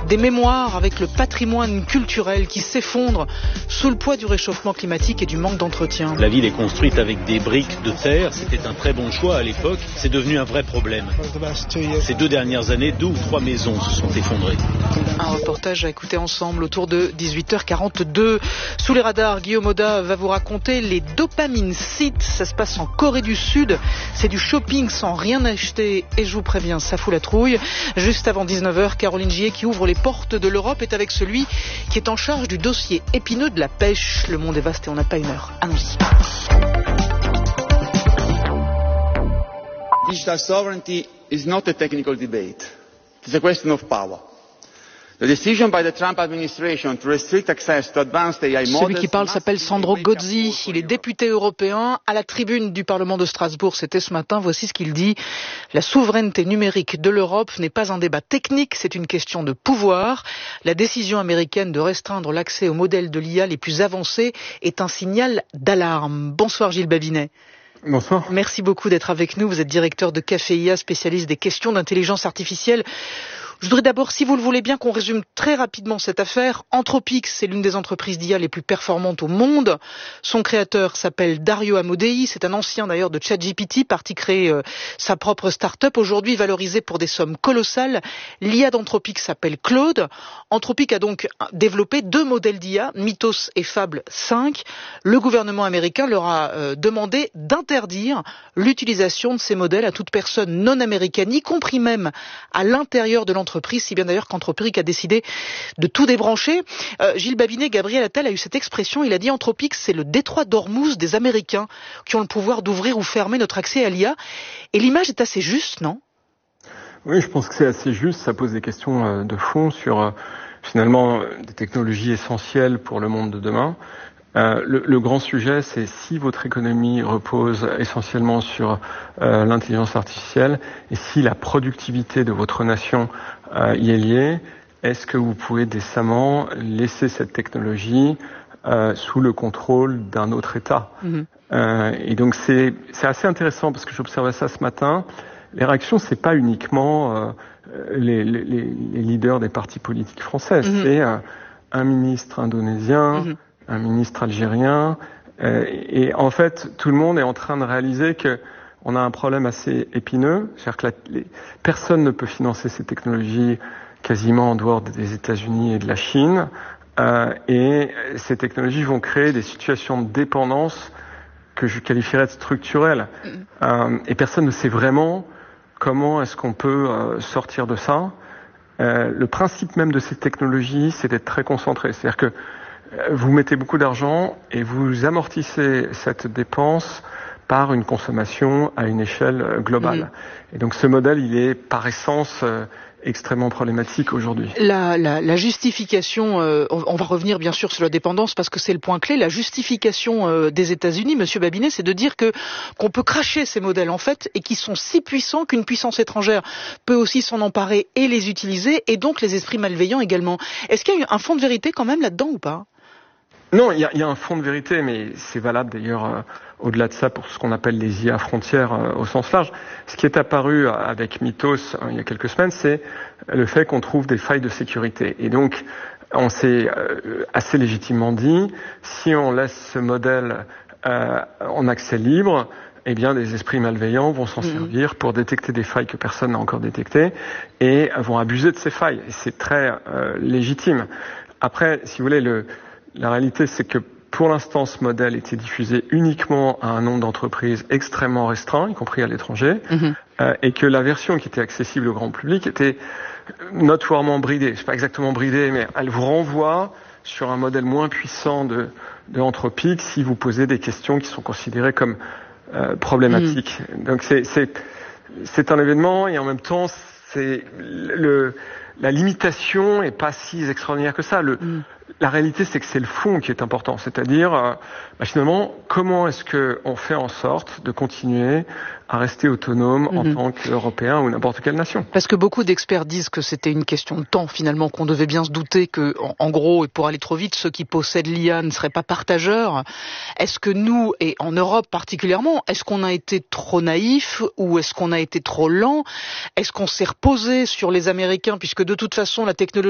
des mémoires avec le patrimoine culturel qui s'effondre sous le poids du réchauffement climatique et du manque d'entretien. La ville est construite avec des briques de terre, c'était un très bon choix à l'époque, c'est devenu un vrai problème. Ces 2 dernières années, 2 ou 3 maisons se sont effondrées. Un reportage à écouter ensemble autour de 18h42. Sous les radars, Guillaume Oda va vous raconter les dopamine sites. Ça se passe en Corée du Sud. C'est du shopping sans rien acheter et je vous préviens, ça fout la trouille. Juste avant 19h, Caroline Gillet qui ouvre les portes de l'Europe est avec celui qui est en charge du dossier épineux de la pêche. Le monde est vaste et on n'a pas une heure. Allons-y. Digital sovereignty is not a technical debate. It is a question of power. The decision by the Trump administration to restrict access to advanced AI models. Celui qui parle s'appelle Sandro Gozzi. Il est député européen à la tribune du Parlement de Strasbourg. C'était ce matin. Voici ce qu'il dit. La souveraineté numérique de l'Europe n'est pas un débat technique, c'est une question de pouvoir. La décision américaine de restreindre l'accès aux modèles de l'IA les plus avancés est un signal d'alarme. Bonsoir Gilles Babinet. Bonsoir. Merci beaucoup d'être avec nous. Vous êtes directeur de Café IA, spécialiste des questions d'intelligence artificielle. Je voudrais d'abord, si vous le voulez bien, qu'on résume très rapidement cette affaire. Anthropic, c'est l'une des entreprises d'IA les plus performantes au monde. Son créateur s'appelle Dario Amodei. C'est un ancien d'ailleurs de ChatGPT, parti créer sa propre start-up. Aujourd'hui valorisé pour des sommes colossales. L'IA d'Anthropic s'appelle Claude. Anthropic a donc développé 2 modèles d'IA, Mythos et Fable 5. Le gouvernement américain leur a demandé d'interdire l'utilisation de ces modèles à toute personne non américaine, y compris même à l'intérieur de l'entreprise, si bien d'ailleurs qu'Anthropic a décidé de tout débrancher. Gilles Babinet, Gabriel Attal a eu cette expression, il a dit Anthropic, c'est le détroit d'Ormuz des Américains qui ont le pouvoir d'ouvrir ou fermer notre accès à l'IA. Et l'image est assez juste, non ? Oui, je pense que c'est assez juste, ça pose des questions de fond sur finalement des technologies essentielles pour le monde de demain. Le grand sujet, c'est si votre économie repose essentiellement sur l'intelligence artificielle et si la productivité de votre nation y est liée, est-ce que vous pouvez décemment laisser cette technologie sous le contrôle d'un autre État ? Et donc c'est assez intéressant parce que j'observais ça ce matin. Les réactions, c'est pas uniquement les leaders des partis politiques français, c'est un ministre indonésien, un ministre algérien, et en fait, tout le monde est en train de réaliser que on a un problème assez épineux, c'est-à-dire que personne ne peut financer ces technologies quasiment en dehors des États-Unis et de la Chine, et ces technologies vont créer des situations de dépendance que je qualifierais de structurelles, et personne ne sait vraiment comment est-ce qu'on peut sortir de ça. Le principe même de ces technologies, c'est d'être très concentré, c'est-à-dire que vous mettez beaucoup d'argent et vous amortissez cette dépense par une consommation à une échelle globale. Et donc ce modèle, il est par essence extrêmement problématique aujourd'hui. La justification, on va revenir bien sûr sur la dépendance parce que c'est le point clé, la justification des États-Unis, Monsieur Babinet, c'est de dire qu'on peut cracher ces modèles en fait et qui sont si puissants qu'une puissance étrangère peut aussi s'en emparer et les utiliser et donc les esprits malveillants également. Est-ce qu'il y a eu un fond de vérité quand même là-dedans ou pas ? Non, il y a un fond de vérité, mais c'est valable d'ailleurs au-delà de ça pour ce qu'on appelle les IA frontières au sens large. Ce qui est apparu avec Mythos il y a quelques semaines, c'est le fait qu'on trouve des failles de sécurité. Et donc, on s'est assez légitimement dit, si on laisse ce modèle en accès libre, eh bien, des esprits malveillants vont s'en servir pour détecter des failles que personne n'a encore détectées et vont abuser de ces failles. Et c'est très légitime. Après, si vous voulez, la réalité, c'est que pour l'instant, ce modèle était diffusé uniquement à un nombre d'entreprises extrêmement restreint, y compris à l'étranger, et que la version qui était accessible au grand public était notoirement bridée. C'est pas exactement bridée, mais elle vous renvoie sur un modèle moins puissant de Anthropic si vous posez des questions qui sont considérées comme problématiques. Donc c'est un événement et en même temps, c'est la limitation est pas si extraordinaire que ça. La réalité, c'est que c'est le fond qui est important, c'est-à-dire finalement comment est-ce que on fait en sorte de continuer à rester autonome en tant qu'Européen ou n'importe quelle nation. Parce que beaucoup d'experts disent que c'était une question de temps finalement, qu'on devait bien se douter que, en gros, et pour aller trop vite, ceux qui possèdent l'IA ne seraient pas partageurs. Est-ce que nous, et en Europe particulièrement, est-ce qu'on a été trop naïfs ou est-ce qu'on a été trop lents? Est-ce qu'on s'est reposé sur les Américains puisque de toute façon la technologie